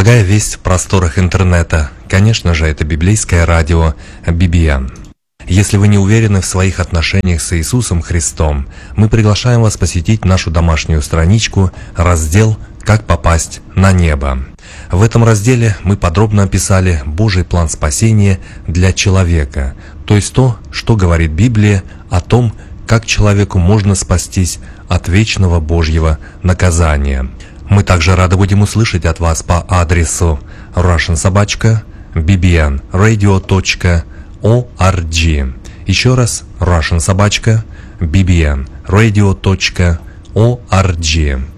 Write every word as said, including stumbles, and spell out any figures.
Благая весть в просторах интернета. Конечно же, это библейское радио би би эн. Если вы не уверены в своих отношениях с Иисусом Христом, мы приглашаем вас посетить нашу домашнюю страничку, раздел «Как попасть на небо». В этом разделе мы подробно описали Божий план спасения для человека, то есть то, что говорит Библия о том, как человеку можно спастись от вечного Божьего наказания. Мы также рады будем услышать от вас по адресу russian собака би би эн радио точка орг. Еще раз, russian собака би би эн радио точка орг.